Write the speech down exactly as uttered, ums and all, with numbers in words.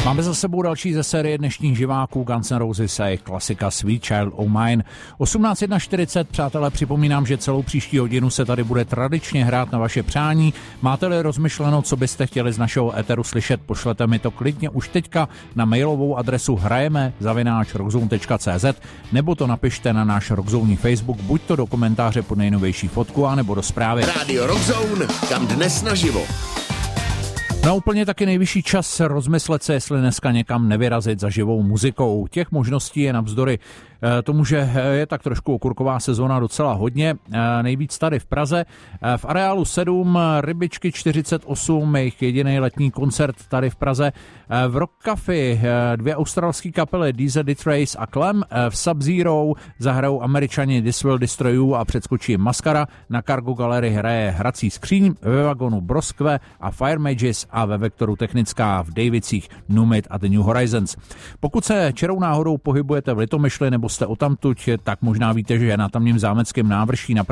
Máme za sebou další ze série dnešních živáků Guns N' Roses a jejich klasika Sweet Child O' Mine. osmnáct čtyřicet, přátelé, připomínám, že celou příští hodinu se tady bude tradičně hrát na vaše přání. Máte-li rozmyšleno, co byste chtěli z našeho éteru slyšet, pošlete mi to klidně už teďka na mailovou adresu hrajeme zavináč rockzone tečka cé zet nebo to napište na náš Rockzone Facebook, buď to do komentáře pod nejnovější fotku, anebo do zprávy. Rádio Rockzone, kam dnes naživo. No úplně taky nejvyšší čas rozmyslet se, jestli dneska někam nevyrazit za živou muzikou. Těch možností je navzdory tomu, že je tak trošku okurková sezóna docela hodně. Nejvíc tady v Praze. V areálu sedm Rybičky čtyřicet osm, jejich jediný letní koncert tady v Praze. V Rock Café dvě australské kapely Deezer Detrace a Clem. V Sub-Zero zahrajou Američani This Will Destroy You a předskočí Maskara. Na Cargo Gallery hraje Hrací skříň, ve Vagonu Broskve a Fire Mages a ve Vektoru Technická v Davicích Numit a The New Horizons. Pokud se čirou náhodou pohybujete v Litomyšli nebo jste odtamtud, tak možná víte, že na tamním zámeckém návrší na